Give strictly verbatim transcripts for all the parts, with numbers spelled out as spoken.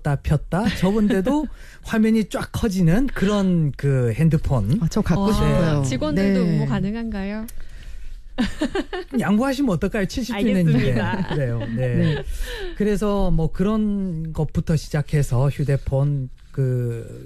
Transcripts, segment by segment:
켰다 폈다 저건데도 화면이 쫙 커지는 그런 그 핸드폰. 아, 저 갖고 와, 싶어요. 직원들도 네. 응모 가능한가요? 양보하시면 어떨까요? 칠십 주년인데. 그래요. 네. 네. 그래서 뭐 그런 것부터 시작해서 휴대폰 그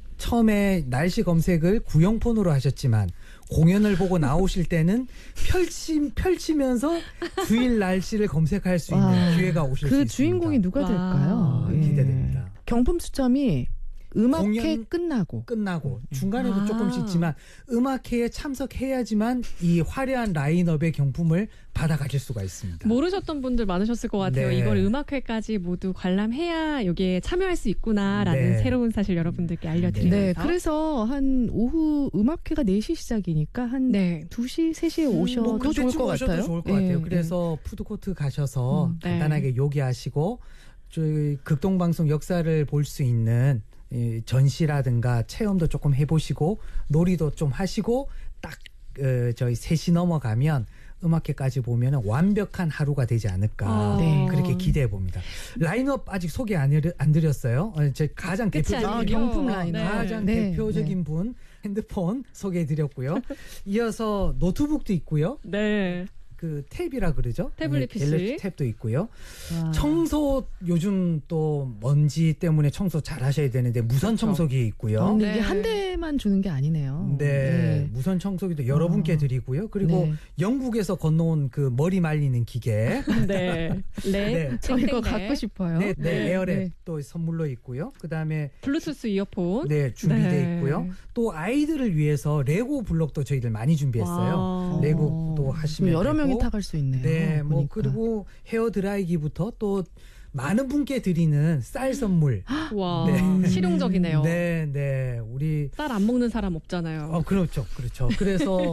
처음에 날씨 검색을 구형폰으로 하셨지만 공연을 보고 나오실 때는 펼치, 펼치면서 주일 날씨를 검색할 수 있는 와, 기회가 오실 수 그 있습니다. 주인공이 누가 와. 될까요? 아, 예. 기대됩니다. 경품 추첨이 음악회 공연 끝나고 끝나고 중간에도 아. 조금씩 있지만 음악회에 참석해야지만 이 화려한 라인업의 경품을 받아가실 수가 있습니다. 모르셨던 분들 많으셨을 것 같아요. 네. 이걸 음악회까지 모두 관람해야 여기에 참여할 수 있구나라는 네. 새로운 사실 여러분들께 알려드리면서 네, 그래서 한 오후 음악회가 네 시 시작이니까 한 네. 두 시, 세 시에 오셔도 뭐 좋을 그때쯤 것 오셔도 같아요. 좋을 것 예, 같아요. 예. 그래서 푸드코트 가셔서 음, 네. 간단하게 요기하시고 저희 극동방송 역사를 볼 수 있는 이 전시라든가 체험도 조금 해보시고 놀이도 좀 하시고 딱 어, 저희 세 시 넘어가면 음악회까지 보면 완벽한 하루가 되지 않을까 아, 네. 그렇게 기대해 봅니다. 라인업 아직 소개 안, 해드- 안 드렸어요. 어, 제 가장 끝이 대표적인 아, 아니군요. 경품 라인. 네. 가장 네, 대표적인 분 핸드폰 소개해 드렸고요. 이어서 노트북도 있고요. 네. 그 탭이라 그러죠. 태블릿 피씨. 갤럭시 탭도 있고요. 와. 청소 요즘 또 먼지 때문에 청소 잘 하셔야 되는데 무선 그렇죠. 청소기 있고요. 아, 근데 네. 이게 한 대만 주는 게 아니네요. 네, 무선 청소기도 여러분께 아. 드리고요. 그리고 네. 영국에서 건너온 그 머리 말리는 기계, 네. 네. 네. 저 이거 땡땡네. 갖고 싶어요. 네, 네, 네. 에어랩 네. 또 선물로 있고요. 그 다음에 블루투스 이어폰. 네 준비돼 네. 있고요. 또 아이들을 위해서 레고 블록도 저희들 많이 준비했어요. 와. 레고도 어, 하시면 여러 되고. 명이 타갈 수 있네요. 네, 뭐 보니까. 그리고 헤어 드라이기부터 또 많은 분께 드리는 쌀 선물. 와. 네. 실용적이네요. 네, 네, 우리 쌀 안 먹는 사람 없잖아요. 어 그렇죠, 그렇죠. 그래서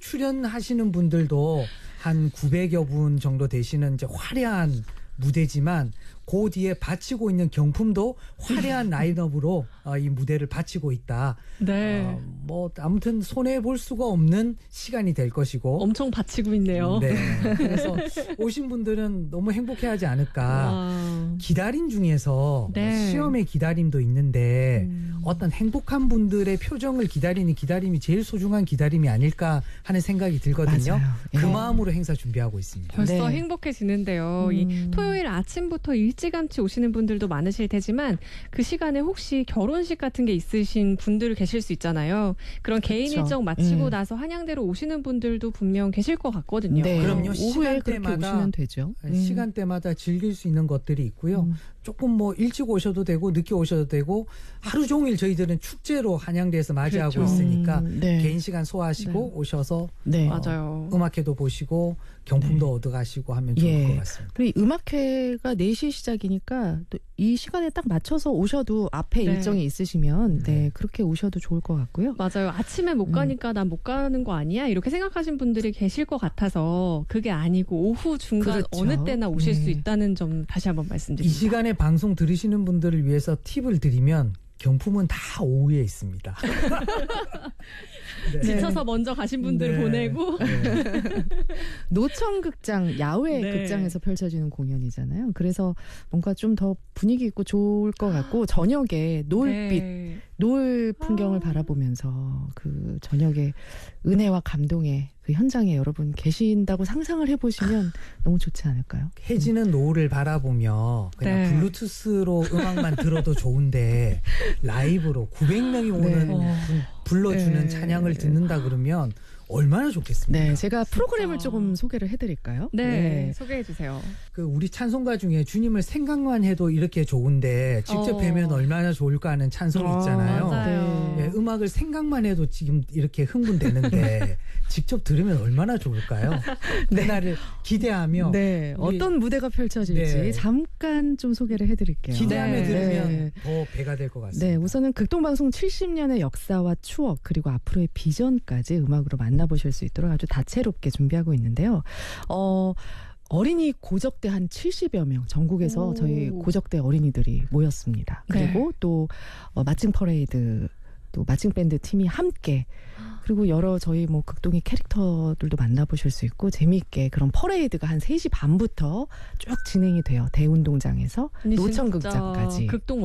출연하시는 분들도 한 구백여 분 정도 되시는 이제 화려한 무대지만 그 뒤에 바치고 있는 경품도 화려한 라인업으로 어, 이 무대를 바치고 있다. 네. 어, 뭐 아무튼 손해 볼 수가 없는 시간이 될 것이고. 엄청 받치고 있네요. 네. 그래서 오신 분들은 너무 행복해하지 않을까. 와. 기다림 중에서 네. 뭐 시험의 기다림도 있는데 음. 어떤 행복한 분들의 표정을 기다리는 기다림이 제일 소중한 기다림이 아닐까 하는 생각이 들거든요. 맞아요. 그 예. 마음으로 행사 준비하고 있습니다. 벌써 네. 행복해지는데요. 음. 이 토요일 아침부터 일찌감치 오시는 분들도 많으실 테지만 그 시간에 혹시 결혼식 같은 게 있으신 분들 계실 수 있잖아요. 그런 개인 그쵸. 일정 마치고 음. 나서 한양대로 오시는 분들도 분명 계실 것 같거든요. 네. 그럼요. 오후에 그렇게 시간대마다- 오시면 되죠. 음. 시간대마다 즐길 수 있는 것들이 있고요. 음. 조금 뭐 일찍 오셔도 되고 늦게 오셔도 되고 하루 종일 저희들은 축제로 한양대에서 맞이하고 그렇죠. 있으니까 음, 네. 개인 시간 소화하시고 네. 오셔서 네. 맞아요. 음악회도 보시고 경품도 얻어가시고 하면 좋을 예. 것 같습니다. 그리고 음악회가 네 시 시작이니까 또 이 시간에 딱 맞춰서 오셔도 앞에 네. 일정이 있으시면 네. 네. 그렇게 오셔도 좋을 것 같고요. 맞아요. 아침에 못 음. 가니까 난 못 가는 거 아니야? 이렇게 생각하신 분들이 계실 것 같아서 그게 아니고 오후 중간 그렇죠. 어느 때나 오실 네. 수 있다는 점 다시 한번 이 말씀드립니다. 시간에 방송 들으시는 분들을 위해서 팁을 드리면 경품은 다 오후에 있습니다. 네. 지쳐서 먼저 가신 분들 네. 보내고 네. 노천극장 야외 네. 극장에서 펼쳐지는 공연이잖아요. 그래서 뭔가 좀 더 분위기 있고 좋을 것 같고 저녁에 노을빛 네. 노을 풍경을 아. 바라보면서 그 저녁에 은혜와 감동의 그 현장에 여러분 계신다고 상상을 해보시면 너무 좋지 않을까요? 해지는 노을을 바라보며 그냥 네. 블루투스로 음악만 들어도 좋은데 라이브로 구백 명이 오는 네. 어. 불러주는 네. 찬양을 듣는다 그러면 얼마나 좋겠습니까? 네, 제가 프로그램을 진짜. 조금 소개를 해드릴까요? 네, 소개해 주세요. 그 우리 찬송가 중에 주님을 생각만 해도 이렇게 좋은데 직접 어. 뵈면 얼마나 좋을까 하는 찬송이 아, 있잖아요. 맞아요. 예, 음악을 생각만 해도 지금 이렇게 흥분되는데 직접 들으면 얼마나 좋을까요? 그날을 기대하며 네, 우리- 어떤 무대가 펼쳐질지 네. 잠깐 좀 소개를 해드릴게요. 기대하며 네. 들으면 네. 더 배가 될 것 같습니다. 네, 우선은 극동방송 칠십 년의 역사와 추억 그리고 앞으로의 비전까지 음악으로 만나보실 수 있도록 아주 다채롭게 준비하고 있는데요. 어, 어린이 고적대 한 칠십여 명 전국에서 오. 저희 고적대 어린이들이 모였습니다. 그리고 또 어, 마칭 퍼레이드 또 마칭 밴드 팀이 함께 그리고 여러 저희 뭐 극동의 캐릭터들도 만나보실 수 있고 재미있게 그런 퍼레이드가 한 세 시 반부터 쭉 진행이 돼요. 대운동장에서 아니, 노천극장까지. 진짜 극동